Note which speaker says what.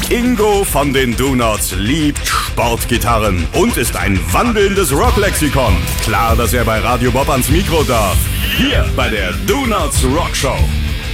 Speaker 1: Ingo von den Donuts liebt Sportgitarren und ist ein wandelndes Rocklexikon. Klar, dass er bei Radio Bob ans Mikro darf. Hier bei der Donuts Rock Show.